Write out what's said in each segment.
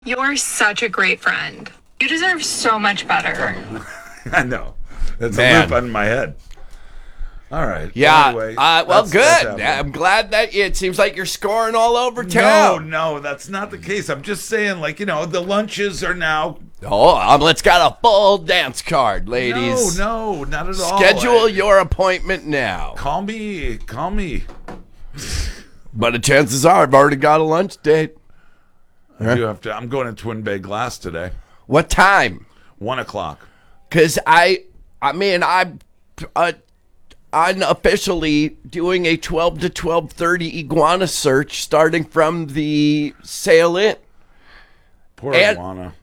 You're such a great friend. You deserve so much better. I know. That's a loop on my head. All right. Yeah. Anyway, well, good. I'm glad that it seems like you're scoring all over town. No, that's not the case. I'm just saying, the lunches are now. Oh, let's got a full dance card, ladies. No, not at all. Schedule your appointment now. Call me. But the chances are I've already got a lunch date. I'm going to Twin Bay Glass today. What time? 1:00. Because I'm unofficially doing a 12 to 12:30 iguana search starting from the sail-in. Poor iguana.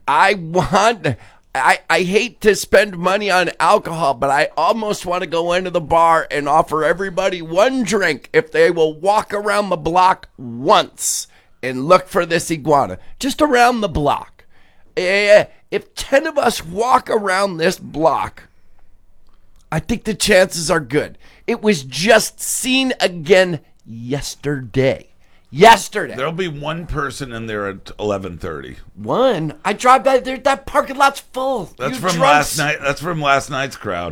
I hate to spend money on alcohol, but I almost want to go into the bar and offer everybody one drink if they will walk around the block once and look for this iguana. Just around the block. If 10 of us walk around this block, I think the chances are good. It was just seen again yesterday. There'll be one person in there at 11:30. One? I drive by there. That parking lot's full. That's from last night. That's from last night's crowd.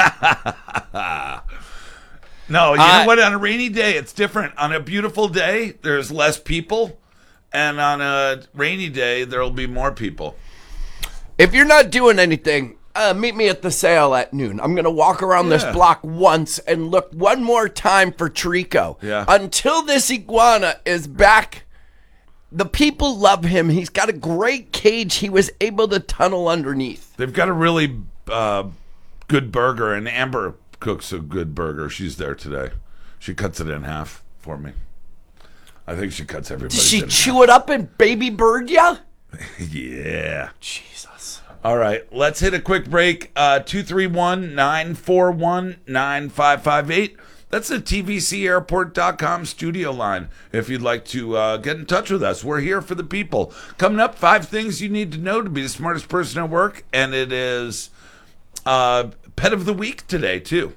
No, you know what? On a rainy day, it's different. On a beautiful day, there's less people. And on a rainy day, there'll be more people. If you're not doing anything, meet me at the sale at noon. I'm going to walk around this block once and look one more time for Trico. Yeah. Until this iguana is back, the people love him. He's got a great cage he was able to tunnel underneath. They've got a really good burger, and Amber cooks a good burger. She's there today. She cuts it in half for me. I think she cuts everybody's. Does she chew it up and baby bird ya? Yeah. Jesus. All right, let's hit a quick break. 231-941-9558. That's the tvcairport.com studio line. If you'd like to get in touch with us, we're here for the people. Coming up, 5 things you need to know to be the smartest person at work, and it is Pet of the Week today, too.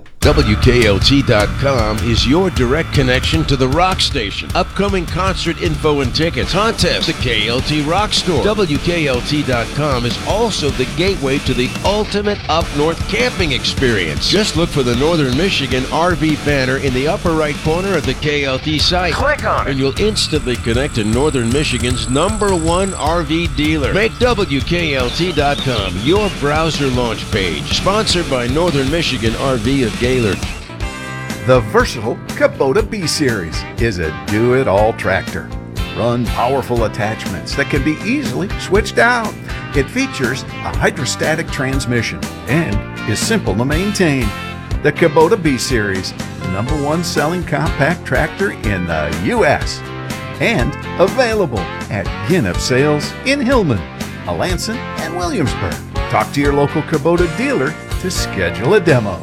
WKLT.com is your direct connection to the rock station. Upcoming concert info and tickets, contests, the KLT Rock Store. WKLT.com is also the gateway to the ultimate up-north camping experience. Just look for the Northern Michigan RV banner in the upper right corner of the KLT site. Click on it, and you'll instantly connect to Northern Michigan's #1 RV dealer. Make WKLT.com your browser launch page. Sponsored by Northern Michigan RV of Gaylord. The versatile Kubota B-Series is a do-it-all tractor. Run powerful attachments that can be easily switched out. It features a hydrostatic transmission and is simple to maintain. The Kubota B-Series, the #1 selling compact tractor in the U.S. and available at Ginnep Sales in Hillman, Alanson, and Williamsburg. Talk to your local Kubota dealer to schedule a demo.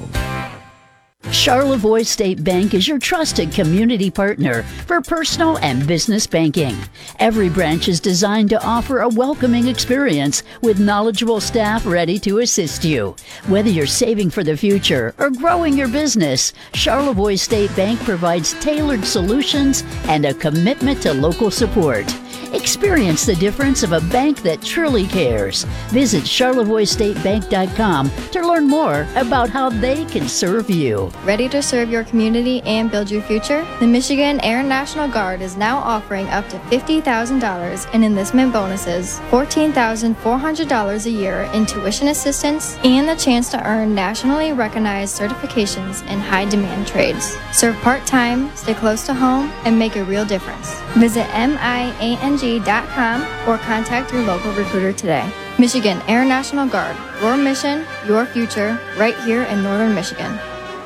Charlevoix State Bank is your trusted community partner for personal and business banking. Every branch is designed to offer a welcoming experience with knowledgeable staff ready to assist you. Whether you're saving for the future or growing your business, Charlevoix State Bank provides tailored solutions and a commitment to local support. Experience the difference of a bank that truly cares. Visit CharlevoixStateBank.com to learn more about how they can serve you. Ready to serve your community and build your future? The Michigan Air National Guard is now offering up to $50,000 in enlistment bonuses, $14,400 a year in tuition assistance, and the chance to earn nationally recognized certifications in high-demand trades. Serve part-time, stay close to home, and make a real difference. Visit MIANG.com or contact your local recruiter today. Michigan Air National Guard, your mission, your future, right here in Northern Michigan.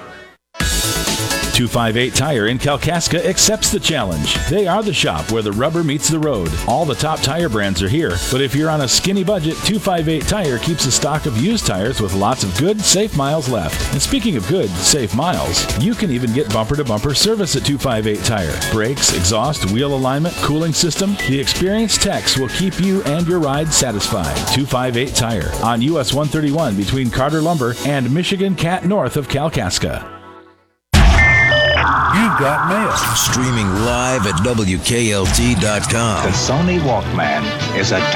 258 Tire in Kalkaska accepts the challenge. They are the shop where the rubber meets the road. All the top tire brands are here, but if you're on a skinny budget, 258 Tire keeps a stock of used tires with lots of good, safe miles left. And speaking of good, safe miles, you can even get bumper-to-bumper service at 258 Tire. Brakes, exhaust, wheel alignment, cooling system, the experienced techs will keep you and your ride satisfied. 258 Tire on US 131 between Carter Lumber and Michigan Cat north of Kalkaska. You've got mail. Streaming live at WKLT.com. The Sony Walkman is a